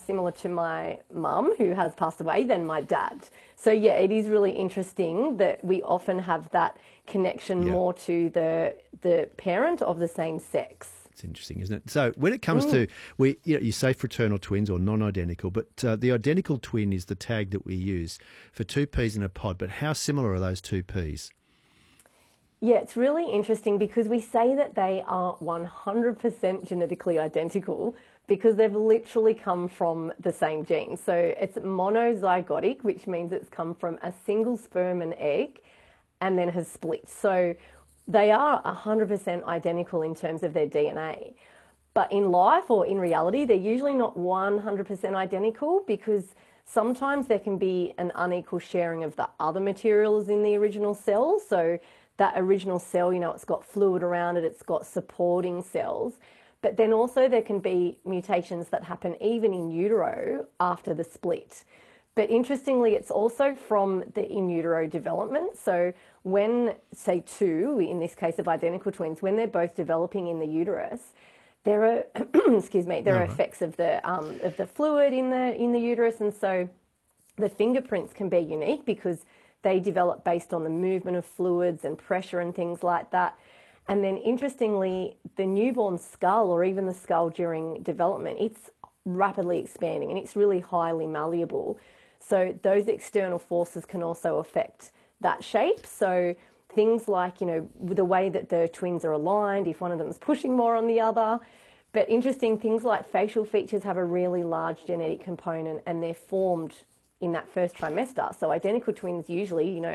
similar to my mum who has passed away than my dad. So yeah, it is really interesting that we often have that connection Yeah. more to the parent of the same sex. It's interesting, isn't it? So when it comes to you say fraternal twins or non-identical, but the identical twin is the tag that we use for two peas in a pod. But how similar are those two peas? Yeah, it's really interesting because we say that they are 100% genetically identical because they've literally come from the same gene. So it's monozygotic, which means it's come from a single sperm and egg and then has split. So they are 100% identical in terms of their DNA. But in life or in reality, they're usually not 100% identical because sometimes there can be an unequal sharing of the other materials in the original cell. So that original cell, it's got fluid around it, it's got supporting cells. But then also there can be mutations that happen even in utero after the split. But interestingly, it's also from the in utero development. So when, say, two, in this case of identical twins, when they're both developing in the uterus, there are, excuse me, there All are right. effects of the fluid in the uterus, and so the fingerprints can be unique because they develop based on the movement of fluids and pressure and things like that. And then interestingly, the newborn skull or even the skull during development, it's rapidly expanding and it's really highly malleable. So those external forces can also affect that shape. So things like, the way that the twins are aligned, if one of them is pushing more on the other. But interesting things like facial features have a really large genetic component and they're formed in that first trimester. So identical twins usually,